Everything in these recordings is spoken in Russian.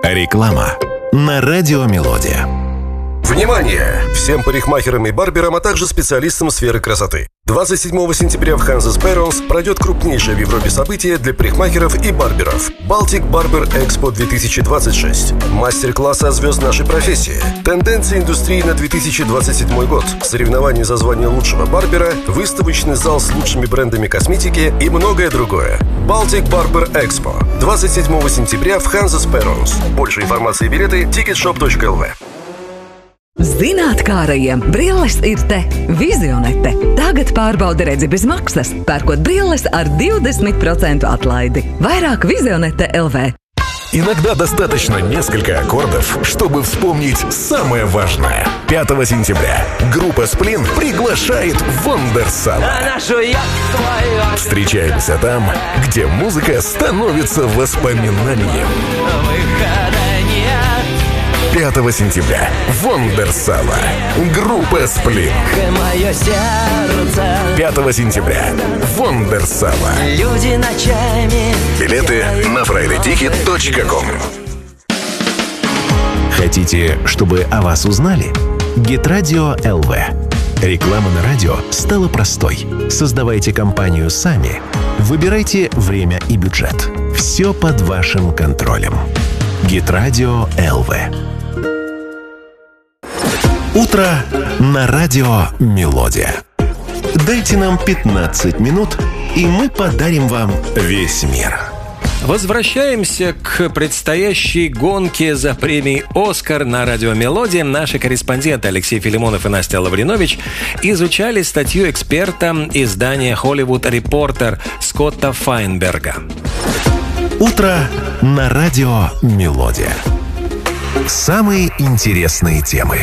Реклама на Радио Мелодия. Внимание! Всем парикмахерам и барберам, а также специалистам сферы красоты. 27 сентября в Hanses Perons пройдет крупнейшее в Европе событие для парикмахеров и барберов – Baltic Barber Expo 2026. Мастер-классы о звезд нашей профессии, тенденции индустрии на 2027 год, соревнования за звание лучшего барбера, выставочный зал с лучшими брендами косметики и многое другое. Baltic Barber Expo 27 сентября в Hanses Perons. Больше информации и билеты ticketshop.lv. Zinātkārajiem brilles ir te. Vizionete. Tagad pārbaudi redzi bez maksas, pērkot brilles ar 20% atlaidi. Vairāk Vizionete LV. Иногда достаточно несколько аккордов, чтобы вспомнить самое важное. 5 сентября группа «Сплин» приглашает Вондерсала. Встречаемся там, где музыка становится воспоминанием. 5 сентября. Вондерсала. Группа «Сплин». 5 сентября. Вондерсала. Билеты на fridayticket.com. Хотите, чтобы о вас узнали? Гитрадио ЛВ. Реклама на радио стала простой. Создавайте компанию сами. Выбирайте время и бюджет. Все под вашим контролем. Гитрадио ЛВ. Утро на Радио Мелодия. Дайте нам 15 минут, и мы подарим вам весь мир. Возвращаемся к предстоящей гонке за премией «Оскар» на Радио Мелодия. Наши корреспонденты Алексей Филимонов и Настя Лавринович изучали статью эксперта издания «Hollywood Reporter» Скотта Файнберга. Утро на Радио Мелодия. Самые интересные темы.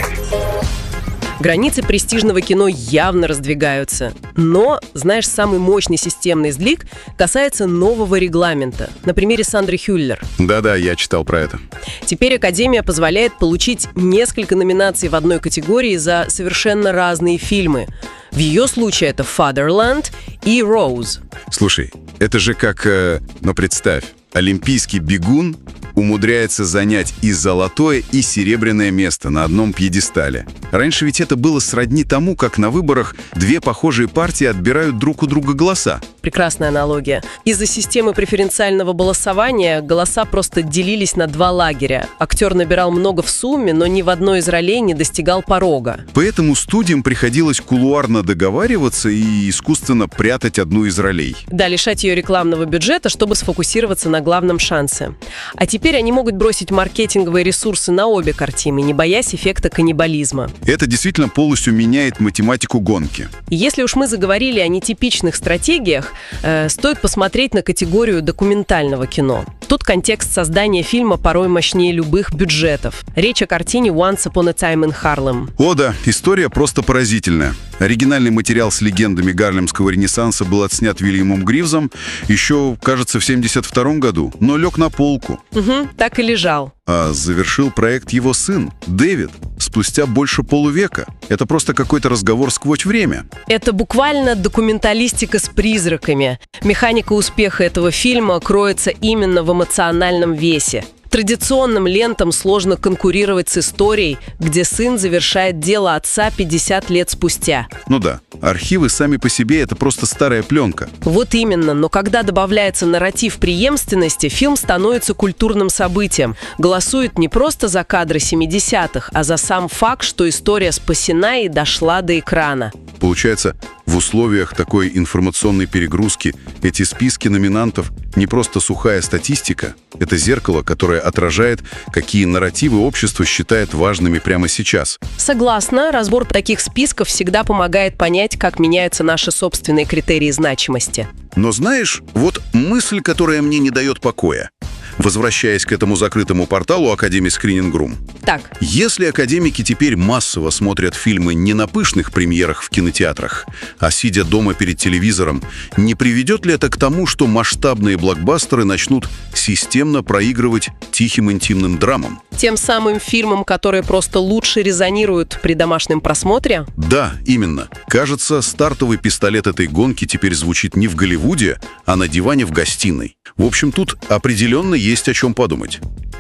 Границы престижного кино явно раздвигаются. Но, знаешь, самый мощный системный сдвиг касается нового регламента. На примере Сандры Хюллер. Да-да, я читал про это. Теперь Академия позволяет получить несколько номинаций в одной категории за совершенно разные фильмы. В ее случае это «Fatherland» и «Rose». Слушай, это же как, представь, олимпийский бегун умудряется занять и золотое, и серебряное место на одном пьедестале. Раньше ведь это было сродни тому, как на выборах две похожие партии отбирают друг у друга голоса. Прекрасная аналогия. Из-за системы преференциального голосования голоса просто делились на два лагеря. Актер набирал много в сумме, но ни в одной из ролей не достигал порога. Поэтому студиям приходилось кулуарно договариваться и искусственно прятать одну из ролей. Да, лишать ее рекламного бюджета, чтобы сфокусироваться на главном шансе. А теперь они могут бросить маркетинговые ресурсы на обе картины, не боясь эффекта каннибализма. Это действительно полностью меняет математику гонки. И если уж мы заговорили о нетипичных стратегиях, стоит посмотреть на категорию документального кино. Тут контекст создания фильма порой мощнее любых бюджетов. Речь о картине «Once Upon a Time in Harlem». О да, история просто поразительная. Оригинальный материал с легендами гарлемского ренессанса был отснят Уильямом Гривзом еще, кажется, в 1972 году, но лег на полку. Так и лежал. А завершил проект его сын, Дэвид, спустя больше полувека. Это просто какой-то разговор сквозь время. Это буквально документалистика с призраками. Механика успеха этого фильма кроется именно в эмоциональном весе. Традиционным лентам сложно конкурировать с историей, где сын завершает дело отца 50 лет спустя. Ну да, архивы сами по себе — это просто старая пленка. Вот именно, но когда добавляется нарратив преемственности, фильм становится культурным событием. Голосуют не просто за кадры 70-х, а за сам факт, что история спасена и дошла до экрана. Получается, в условиях такой информационной перегрузки эти списки номинантов не просто сухая статистика, это зеркало, которое отражает, какие нарративы общество считает важными прямо сейчас. Согласна, разбор таких списков всегда помогает понять, как меняются наши собственные критерии значимости. Но знаешь, вот мысль, которая мне не дает покоя. Возвращаясь к этому закрытому порталу Академии Screening Room. Так. Если академики теперь массово смотрят фильмы не на пышных премьерах в кинотеатрах, а сидя дома перед телевизором, не приведет ли это к тому, что масштабные блокбастеры начнут системно проигрывать тихим интимным драмам? Тем самым фильмам, которые просто лучше резонируют при домашнем просмотре? Да, именно. Кажется, стартовый пистолет этой гонки теперь звучит не в Голливуде, а на диване в гостиной. В общем, тут определенно есть о чем подумать.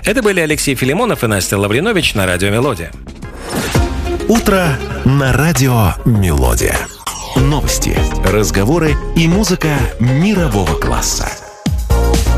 Это были Алексей Филимонов и Настя Лавринович на радио «Мелодия». Утро на радио «Мелодия». Новости, разговоры и музыка мирового класса.